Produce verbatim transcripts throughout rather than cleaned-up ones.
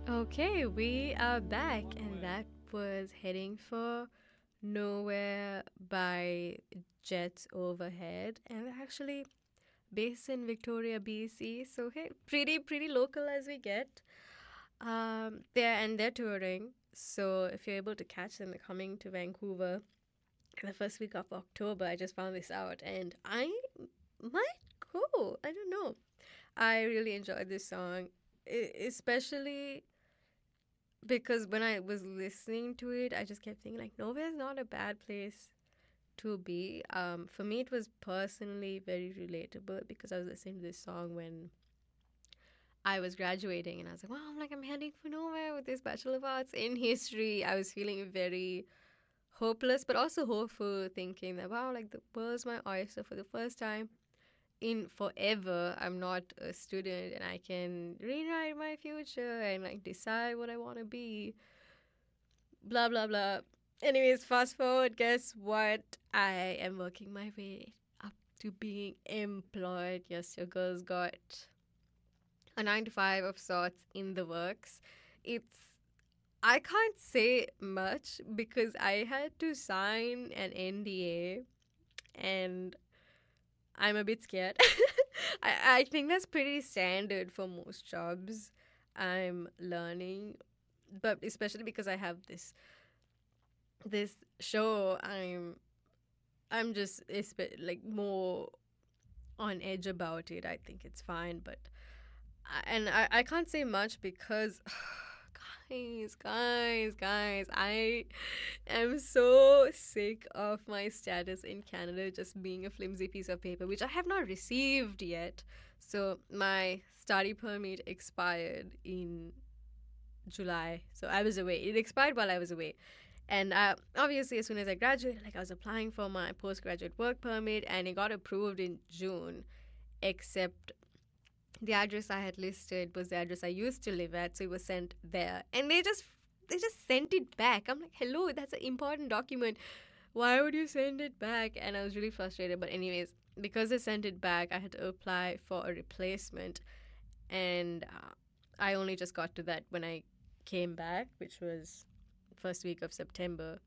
Okay, we are back, and that was Heading for Nowhere by Jets Overhead, and they're actually based in Victoria, B C. So hey, pretty pretty local as we get. Um, they're and they're touring. So if you're able to catch them, they're coming to Vancouver the first week of October. I just found this out, and I might go. I don't know. I really enjoyed this song, e- especially because when I was listening to it, I just kept thinking like nowhere's not a bad place to be. Um, for me, it was personally very relatable because I was listening to this song when I was graduating, and I was like, wow, I'm like I'm heading for nowhere with this Bachelor of Arts in History. I was feeling very hopeless, but also hopeful, thinking that wow, like the world's my oyster for the first time in forever. I'm not a student, and I can rewrite my future and like decide what I want to be, blah blah blah. Anyways, fast forward, guess what? I am working my way up to being employed. Yes, your girl's got a nine to five of sorts in the works. It's I can't say much because I had to sign an N D A and I'm a bit scared. I, I think that's pretty standard for most jobs I'm learning, but especially because I have this this show, I'm I'm just espe- like more on edge about it. I think it's fine, but I- and I, I can't say much because guys, guys, guys, I am so sick of my status in Canada just being a flimsy piece of paper, which I have not received yet. So my study permit expired in July. So I was away. It expired while I was away. And uh, obviously, as soon as I graduated, like I was applying for my postgraduate work permit, and it got approved in June. Except the address I had listed was the address I used to live at, so it was sent there, and they just they just sent it back. I'm like, hello, that's an important document. Why would you send it back? And I was really frustrated. But anyways, because they sent it back, I had to apply for a replacement, and uh, I only just got to that when I came back, which was first week of September,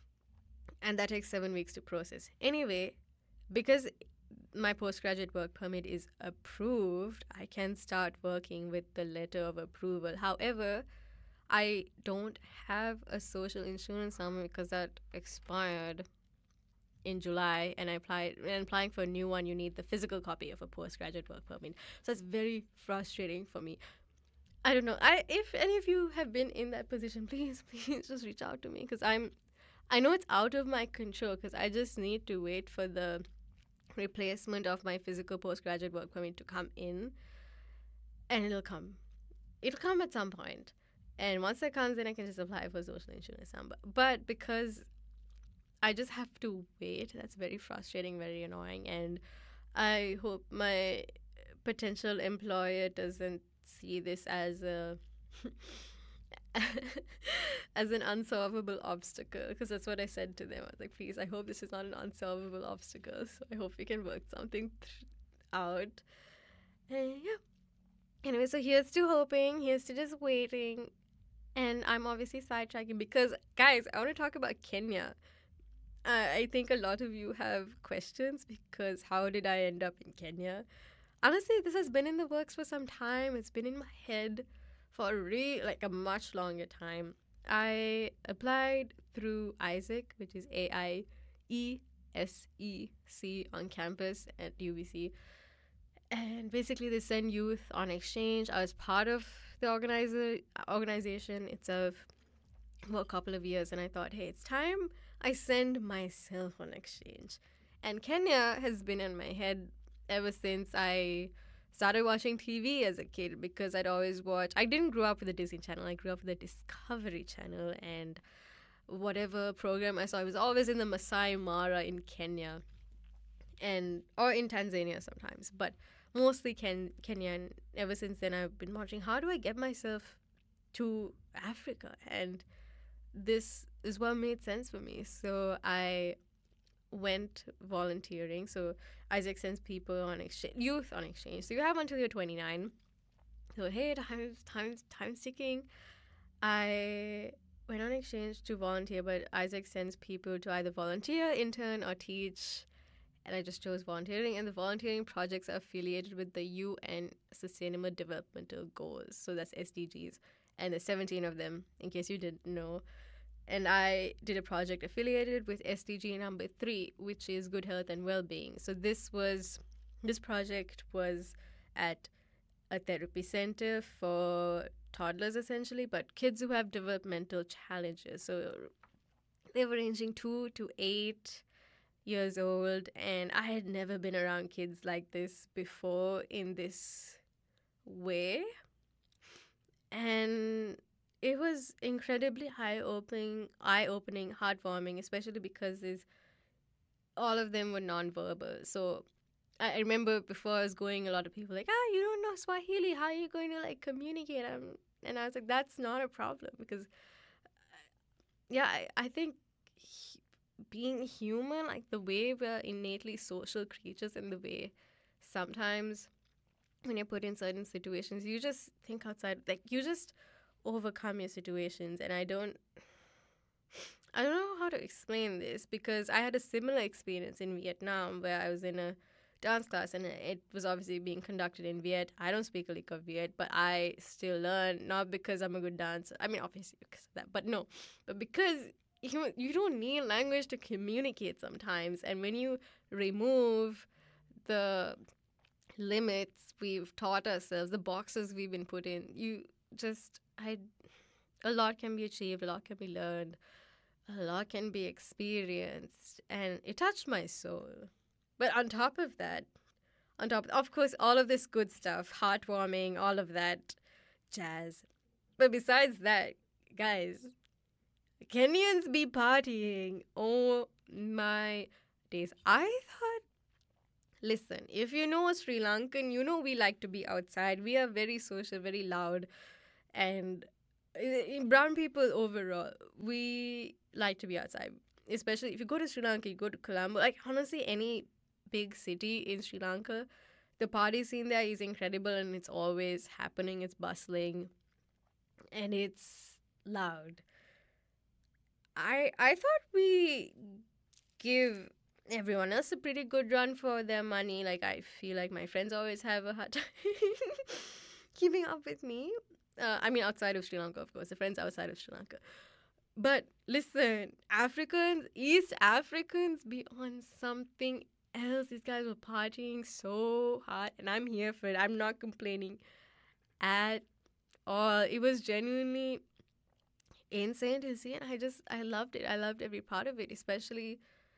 and that takes seven weeks to process. Anyway, because my postgraduate work permit is approved, I can start working with the letter of approval. However, I don't have a social insurance number because that expired in July, and I applied. And applying for a new one, you need the physical copy of a postgraduate work permit. So it's very frustrating for me. I don't know. I if any of you have been in that position, please, please just reach out to me because I'm. I know it's out of my control because I just need to wait for the replacement of my physical postgraduate work permit to come in, and it'll come. It'll come at some point. And once it comes in, I can just apply for social insurance number. But because I just have to wait, that's very frustrating, very annoying. And I hope my potential employer doesn't see this as a as an unsolvable obstacle, because that's what I said to them. I was like, please, I hope this is not an unsolvable obstacle. So I hope we can work something th- out. And yeah. Anyway, so here's to hoping, here's to just waiting. And I'm obviously sidetracking because, guys, I want to talk about Kenya. Uh, I think a lot of you have questions because how did I end up in Kenya? Honestly, this has been in the works for some time. It's been in my head for a really, like, a much longer time. I applied through Isaac, which is A I E S E C on campus at U B C. And basically, they send youth on exchange. I was part of the organizer organization itself for a couple of years, and I thought, hey, it's time I send myself on exchange. And Kenya has been in my head ever since I started watching T V as a kid because I'd always watch. I didn't grow up with the Disney Channel. I grew up with the Discovery Channel, and whatever program I saw, I was always in the Masai Mara in Kenya and or in Tanzania sometimes, but mostly Ken- Kenya. And ever since then, I've been watching. How do I get myself to Africa? And this is what made sense for me. So I went volunteering. So Isaac sends people on exchange, youth on exchange. So you have until you're twenty-nine. So hey, time's time's time's ticking. I went on exchange to volunteer, but Isaac sends people to either volunteer, intern, or teach. And I just chose volunteering. And the volunteering projects are affiliated with the U N Sustainable Developmental Goals. So that's S D Gs. And there's seventeen of them, in case you didn't know. And I did a project affiliated with S D G number three, which is good health and well-being. So this was, this project was at a therapy center for toddlers essentially, but kids who have developmental challenges. So they were ranging two to eight years old, and I had never been around kids like this before in this way. And it was incredibly eye-opening, eye-opening, heartwarming, especially because there's, all of them were nonverbal. So I I remember before I was going, a lot of people were like, ah, you don't know Swahili. How are you going to like communicate? Um, and I was like, that's not a problem because, yeah, I, I think he- being human, like the way we're innately social creatures, and the way sometimes when you're put in certain situations, you just think outside, like you just overcome your situations. And I don't, I don't know how to explain this because I had a similar experience in Vietnam where I was in a dance class and it was obviously being conducted in Viet. I don't speak a lick of Viet, but I still learn, not because I'm a good dancer. I mean, obviously because of that, but no, but because you, you don't need language to communicate sometimes. And when you remove the limits we've taught ourselves, the boxes we've been put in, you just, I, a lot can be achieved, a lot can be learned, a lot can be experienced, and it touched my soul. But on top of that, on top, of course, all of this good stuff, heartwarming, all of that jazz. But besides that, guys, Kenyans be partying. Oh my days. I thought, listen, if you know a Sri Lankan, you know we like to be outside. We are very social, very loud. And in brown people overall, we like to be outside. Especially if you go to Sri Lanka, you go to Colombo. Like, honestly, any big city in Sri Lanka, the party scene there is incredible and it's always happening. It's bustling and it's loud. I I thought we give everyone else a pretty good run for their money. Like, I feel like my friends always have a hard time keeping up with me. Uh, I mean, outside of Sri Lanka, of course, the friends outside of Sri Lanka. But listen, Africans, East Africans be on something else. These guys were partying so hard, and I'm here for it. I'm not complaining at all. It was genuinely insane to see, and I just, I loved it. I loved every part of it, especially.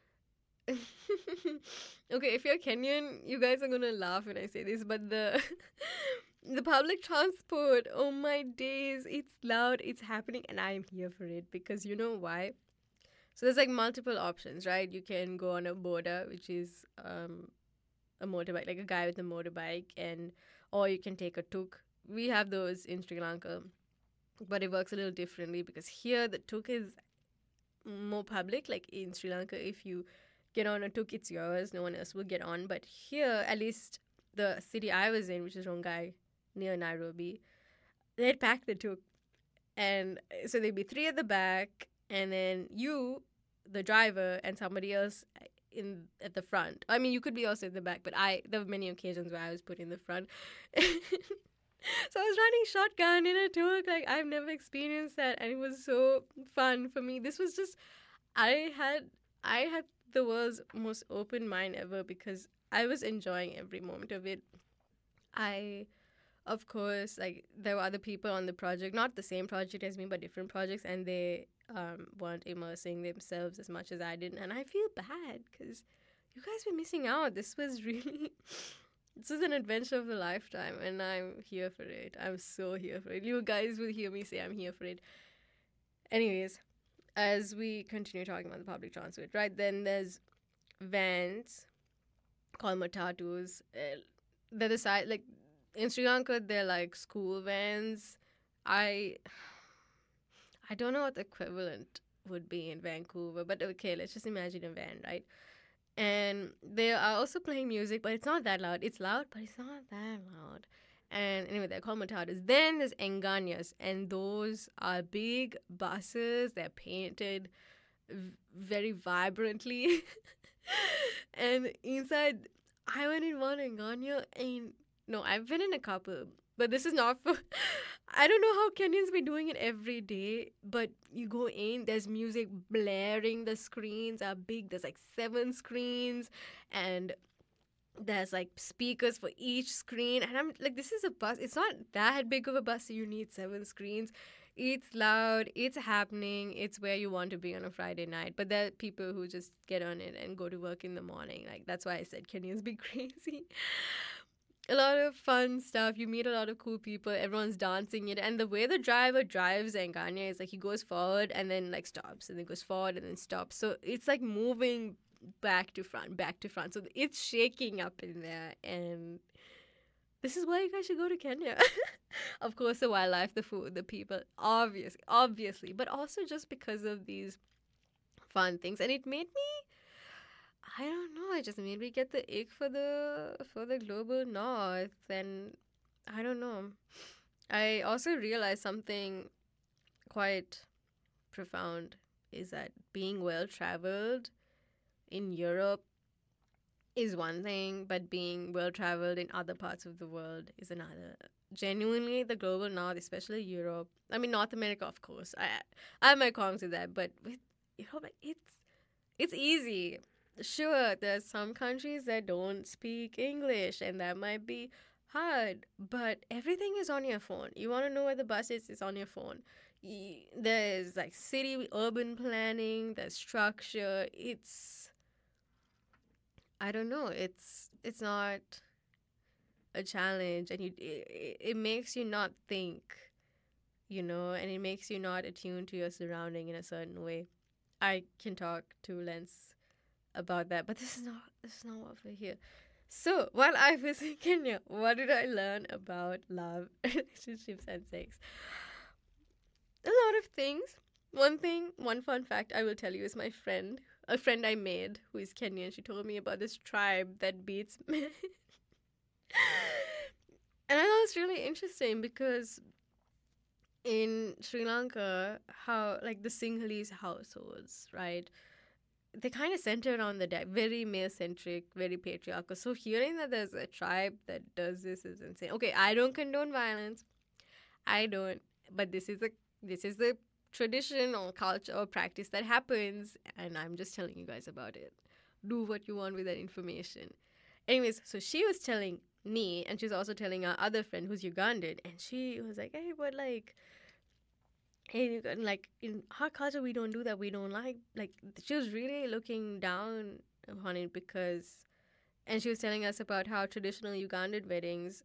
Okay, if you're Kenyan, you guys are gonna laugh when I say this, but the the public transport, oh my days, it's loud, it's happening, and I'm here for it because you know why? So there's like multiple options, right? You can go on a boda, which is um a motorbike, like a guy with a motorbike, and or you can take a tuk. We have those in Sri Lanka, but it works a little differently because here the tuk is more public. Like in Sri Lanka, if you get on a tuk, it's yours. No one else will get on. But here, at least the city I was in, which is Rongai, near Nairobi, they'd pack the tuk. And so there'd be three at the back, and then you, the driver, and somebody else in at the front. I mean, you could be also at the back, but I there were many occasions where I was put in the front. So I was running shotgun in a tuk. Like, I've never experienced that, and it was so fun for me. This was just, I had, I had the world's most open mind ever because I was enjoying every moment of it. I, of course, like, there were other people on the project, not the same project as me, but different projects, and they um, weren't immersing themselves as much as I did. And I feel bad because you guys were missing out. This was really, this is an adventure of a lifetime, and I'm here for it. I'm so here for it. You guys will hear me say I'm here for it. Anyways, as we continue talking about the public transport, right, then there's vans called matatus. Uh, they're the side, like, in Sri Lanka, they're like school vans. I I don't know what the equivalent would be in Vancouver, but okay, let's just imagine a van, right? And they are also playing music, but it's not that loud. It's loud, but it's not that loud. And anyway, they're called matatus. Then there's enganyas, and those are big buses. They're painted v- very vibrantly. And inside, I went in one enganya, and no, I've been in a couple, but this is not for. I don't know how Kenyans be doing it every day, but you go in, there's music blaring, the screens are big, there's like seven screens, and there's like speakers for each screen. And I'm like, this is a bus. It's not that big of a bus, so you need seven screens. It's loud, it's happening, it's where you want to be on a Friday night. But there are people who just get on it and go to work in the morning. Like, that's why I said Kenyans be crazy. A lot of fun stuff. You meet a lot of cool people. Everyone's dancing it. And the way the driver drives Enganya is like he goes forward and then like stops and then goes forward and then stops. So it's like moving back to front, back to front. So it's shaking up in there. And this is why you guys should go to Kenya. Of course, the wildlife, the food, the people, obviously, obviously, but also just because of these fun things. And it made me, I don't know, it just made me get the ick for the for the global north. And I don't know. I also realized something quite profound is that being well traveled in Europe is one thing, but being well traveled in other parts of the world is another. Genuinely, the global north, especially Europe, I mean North America, of course. I I have my qualms with that, but with Europe, like, it's it's easy. Sure, there's some countries that don't speak English, and that might be hard, but everything is on your phone. You want to know where the bus is, it's on your phone. Y- There's like city urban planning, there's structure. It's I don't know. It's it's not a challenge, and you it, it makes you not think, you know, and it makes you not attuned to your surrounding in a certain way. I can talk to Lens about that, but this is not this is not what we're here. So while I was in Kenya, what did I learn about love, relationships, and sex? A lot of things. One thing, one fun fact I will tell you is my friend, a friend I made who is Kenyan. She told me about this tribe that beats men. And I thought it's really interesting because in Sri Lanka, how like the Sinhalese households, right? They kind of centered on the dad, very male centric, very patriarchal. So hearing that there's a tribe that does this is insane. Okay, I don't condone violence. I don't, but this is a this is the tradition or culture or practice that happens, and I'm just telling you guys about it. Do what you want with that information. Anyways, so she was telling me, and she's also telling our other friend who's Ugandan, and she was like, "Hey, but like, hey, you got- like in our culture, we don't do that. We don't like like." She was really looking down on it because, and she was telling us about how traditional Ugandan weddings,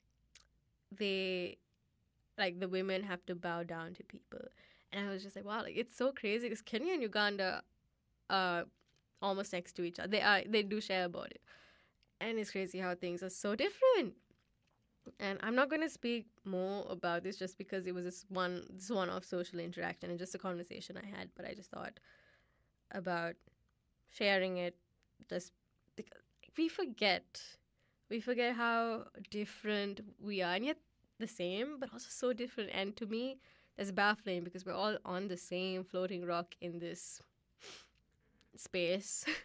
they like the women have to bow down to people. And I was just like, wow, like it's so crazy because Kenya and Uganda are almost next to each other. They are they do share a border. And it's crazy how things are so different. And I'm not gonna speak more about this just because it was this one this one off social interaction and just a conversation I had, but I just thought about sharing it just because we forget. We forget how different we are, and yet the same, but also so different. And to me, that's baffling because we're all on the same floating rock in this space.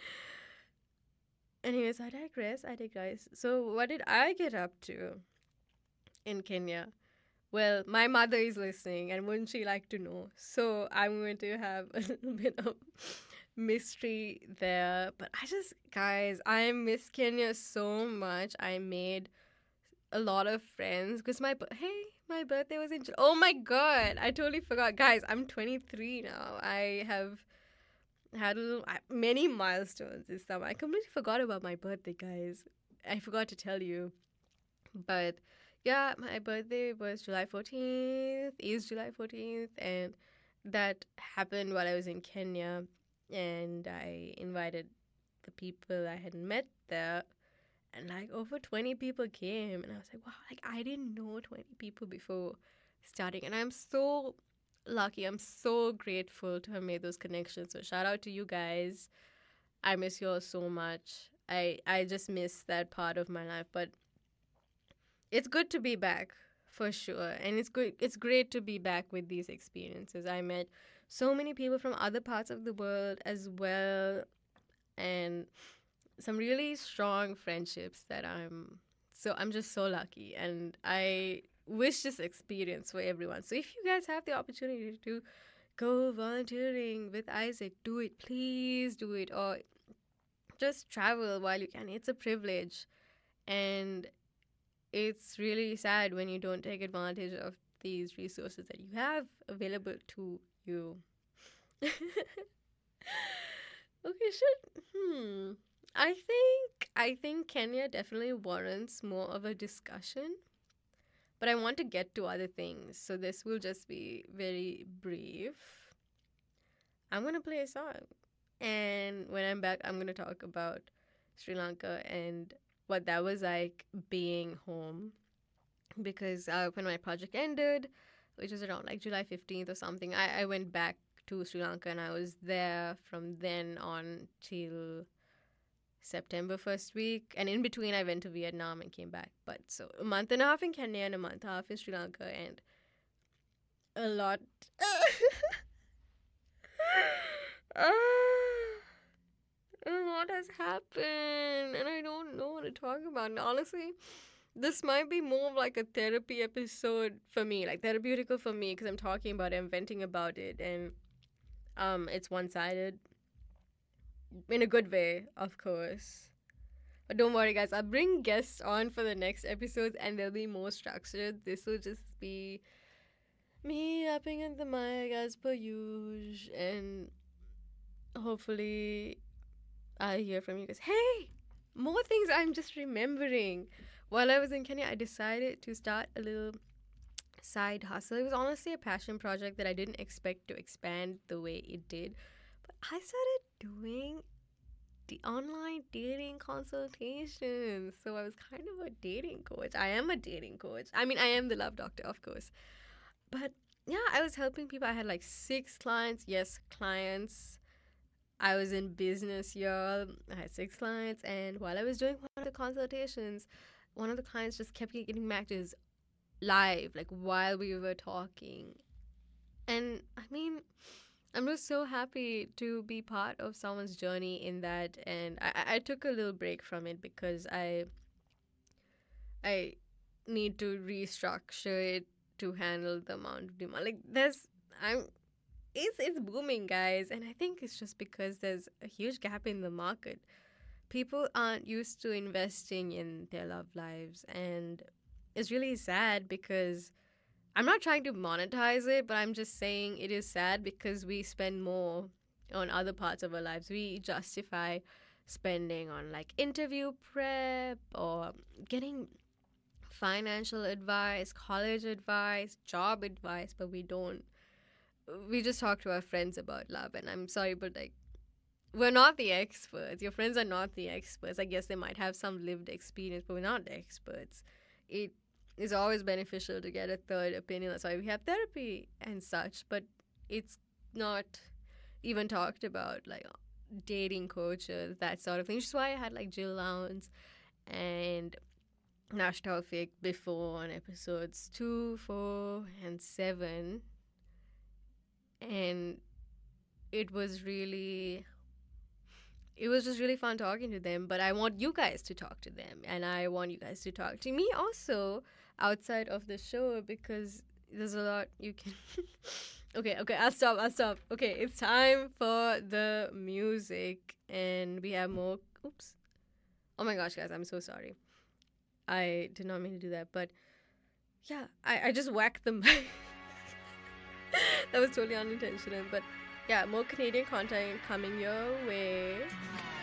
Anyways, I digress. I digress. So, what did I get up to in Kenya? Well, my mother is listening, and wouldn't she like to know? So, I'm going to have a little bit of mystery there. But I just, guys, I miss Kenya so much. I made a lot of friends because my bu- hey my birthday was in July. Oh my god, I totally forgot, guys. I'm twenty-three now. I have had a little, I- many milestones this summer. I completely forgot about my birthday, guys. I forgot to tell you, but yeah, my birthday was July fourteenth, is July fourteenth, and that happened while I was in Kenya, and I invited the people I had met there, and like over twenty people came, and I was like, wow, like I didn't know twenty people before starting, and I'm so lucky. I'm so grateful to have made those connections. So shout out to you guys. I miss you all so much. I I just miss that part of my life, but it's good to be back for sure, and it's good. It's great to be back with these experiences. I met so many people from other parts of the world as well, and some really strong friendships that I'm so I'm just so lucky, and I wish this experience for everyone. So if you guys have the opportunity to go volunteering with Isaac, do it. Please do it, or just travel while you can. It's a privilege, and it's really sad when you don't take advantage of these resources that you have available to you. Okay, should hmm. I think I think Kenya definitely warrants more of a discussion, but I want to get to other things, so this will just be very brief. I'm gonna play a song, and when I'm back, I'm gonna talk about Sri Lanka and what that was like being home, because uh, when my project ended, which was around like July fifteenth or something, I, I went back to Sri Lanka, and I was there from then on till September first week. And in between, I went to Vietnam and came back. But so a month and a half in Kenya and a month and a half in Sri Lanka, and a lot. Ah, a lot has happened, and I don't know what to talk about. And honestly, this might be more of like a therapy episode for me, like therapeutical for me, because I'm talking about it, I'm venting about it, and um, it's one-sided in a good way, of course. But don't worry, guys. I'll bring guests on for the next episodes, and they'll be more structured. This will just be me upping at the mic as per usual, and hopefully I'll hear from you guys. Hey, more things I'm just remembering. While I was in Kenya, I decided to start a little side hustle. It was honestly a passion project that I didn't expect to expand the way it did. But I started doing the online dating consultations. So I was kind of a dating coach. I am a dating coach. I mean, I am the love doctor, of course. But yeah, I was helping people. I had like six clients. Yes, clients. I was in business, y'all. I had six clients. And while I was doing one of the consultations, one of the clients just kept getting matches live, like while we were talking. And I mean, I'm just so happy to be part of someone's journey in that. And I, I took a little break from it because I I need to restructure it to handle the amount of demand. Like there's I'm it's it's booming, guys, and I think it's just because there's a huge gap in the market. People aren't used to investing in their love lives, and it's really sad because I'm not trying to monetize it, but I'm just saying it is sad because we spend more on other parts of our lives. We justify spending on like interview prep or getting financial advice, college advice, job advice, but we don't. We just talk to our friends about love, and I'm sorry, but like, we're not the experts. Your friends are not the experts. I guess they might have some lived experience, but we're not the experts. It is always beneficial to get a third opinion. That's why we have therapy and such, but it's not even talked about, like dating coaches, that sort of thing. Which is why I had like Jill Lowndes and Nash Taufik before on episodes two, four, and seven. And it was really, it was just really fun talking to them. But I want you guys to talk to them, and I want you guys to talk to me also outside of the show, because there's a lot you can. okay, okay, I'll stop, I'll stop. Okay, it's time for the music, and we have more. Oops. Oh my gosh, guys, I'm so sorry. I did not mean to do that, but yeah, I, I just whacked the mic. That was totally unintentional, but yeah, more Canadian content coming your way.